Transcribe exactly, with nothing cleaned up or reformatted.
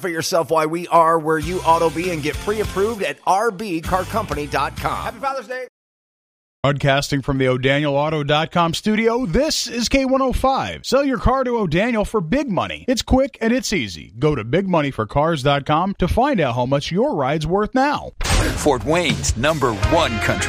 For yourself why we are where you ought to be and get pre-approved at r b car company dot com. Happy Father's Day. Broadcasting from the O'Daniel Auto dot com studio, this is K one oh five. Sell your car to O'Daniel for big money. It's quick and it's easy. Go to big money for cars dot com to find out how much your ride's worth now. Fort Wayne's number one country